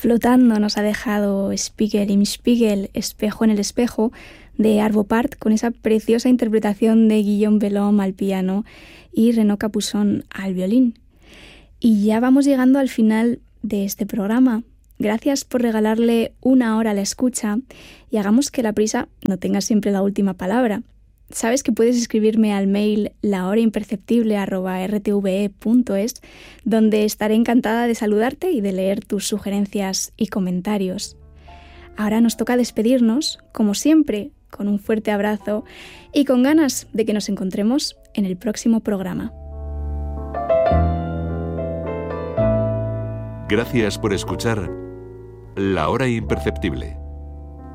Flotando nos ha dejado Spiegel im Spiegel, Espejo en el espejo, de Arvo Pärt, con esa preciosa interpretación de Guillaume Bellhomme al piano y Renaud Capuçon al violín. Y ya vamos llegando al final de este programa. Gracias por regalarle una hora a la escucha y hagamos que la prisa no tenga siempre la última palabra. Sabes que puedes escribirme al mail lahoraimperceptible@rtve.es, donde estaré encantada de saludarte y de leer tus sugerencias y comentarios. Ahora nos toca despedirnos, como siempre, con un fuerte abrazo y con ganas de que nos encontremos en el próximo programa. Gracias por escuchar La Hora Imperceptible,